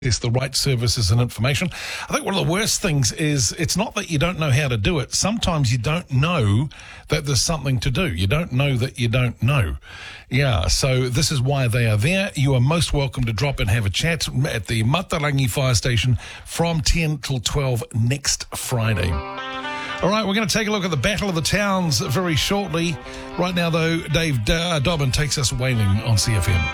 It's the right services and information. I think one of the worst things is it's not that you don't know how to do it. Sometimes you don't know that there's something to do. You don't know that you don't know. Yeah, so this is why they are there. You are most welcome to drop and have a chat at the Matarangi Fire Station from 10 till 12 next Friday. All right, we're going to take a look at the Battle of the Towns very shortly. Right now, though, Dave Dobbin takes us whaling on CFM.